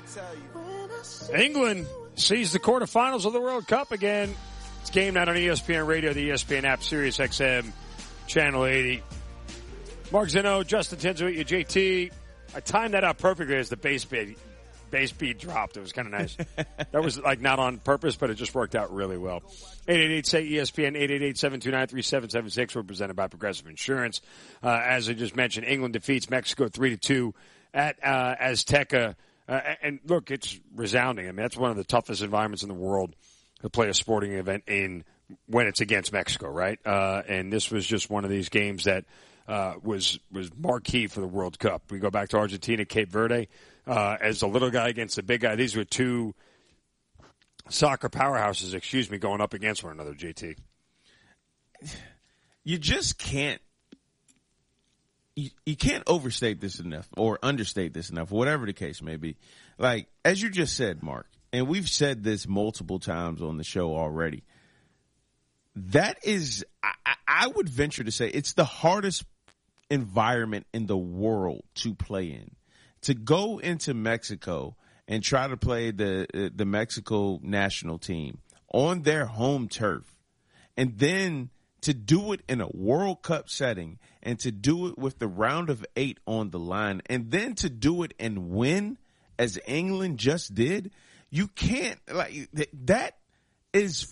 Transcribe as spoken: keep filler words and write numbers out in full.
England sees the quarterfinals of the World Cup again. It's game night on E S P N Radio, the E S P N app, Sirius X M, Channel eighty. Mark Zinno, Justin Tenzo at you, J T. I timed that out perfectly as the bass beat, bass beat dropped. It was kind of nice. That was like not on purpose, but it just worked out really well. eight eight eight, say E S P N, eight eight eight, seven two nine, three seven seven six. We're presented by Progressive Insurance. Uh, as I just mentioned, England defeats Mexico three to two at uh, Azteca. Uh, and look, it's resounding. I mean, that's one of the toughest environments in the world to play a sporting event in when it's against Mexico, right? Uh, and this was just one of these games that uh, was was marquee for the World Cup. We go back to Argentina, Cape Verde, uh, as the little guy against the big guy. These were two soccer powerhouses, excuse me, going up against one another, J T. You just can't. You, you can't overstate this enough or understate this enough, whatever the case may be. Like, as you just said, Mark, and we've said this multiple times on the show already, that is, I, I would venture to say, it's the hardest environment in the world to play in. To go into Mexico and try to play the the Mexico national team on their home turf, and then to do it in a World Cup setting, and to do it with the round of eight on the line, and then to do it and win as England just did, you can't, like, that is